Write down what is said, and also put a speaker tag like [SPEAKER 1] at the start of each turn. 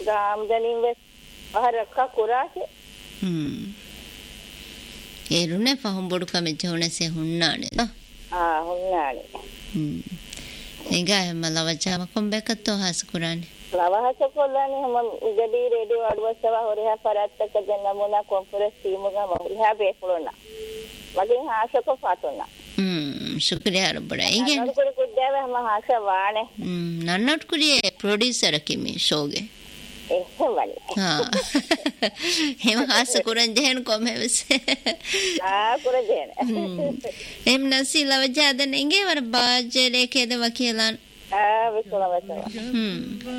[SPEAKER 1] ගාම්දනින් වෙස් අහරක්ක කුරාසේ
[SPEAKER 2] ඒරුනේ පහම් බොඩු කමෙච්ච හොනසේ ಹುಣ್ಣಾಣೆ
[SPEAKER 1] ಹುಣ್ಣಾಣೆ
[SPEAKER 2] ಈಗ ಮಲವಚಾಮ ಕೊಂಬೇಕತ್ತೋ ಹಾಸಕುರಾನೆ
[SPEAKER 1] ಲವಹಸ ಕೊಲ್ಲಾನೆ ಹಮ ಗಡಿ ರೇಡಿಯೋ ಅಡ್ವಸವ ಹೊರಹ ಪರತ್ತಕ ಜನಮುನ ಕಾನ್ಫರೆನ್ಸ್ ಟೀಮುಗ ಮರಿಹ ಬೇಕುಳನ ಮಗಿ ಹಾಸಕ ಫಾತುನ
[SPEAKER 2] ಶುಕ್ರಿಯಾ ರಬ್ಬಡ ಈಗ
[SPEAKER 1] ನನ್ನೊಟ್ಟು ಕುಡ್ಯಾವೆ ಹಮ ಹಾಸ ವಾಣೆ
[SPEAKER 2] ನನ್ನೊಟ್ಟು ಕುಡಿಯೆ ಪ್ರೊಡ್ಯೂಸರ್ ಕಿಮಿ ಶೋಗೆ
[SPEAKER 1] එහෙමයි.
[SPEAKER 2] එහෙම හාස කුරන් ජෙහෙන් කොම වෙසේ.
[SPEAKER 1] කුරන් ජෙහෙන්.
[SPEAKER 2] එම් නසීලව ජාදනෙන්ගේ වර බාජ්ජේ ලේකේද වකියලන්.
[SPEAKER 1] විශ්වලවසව.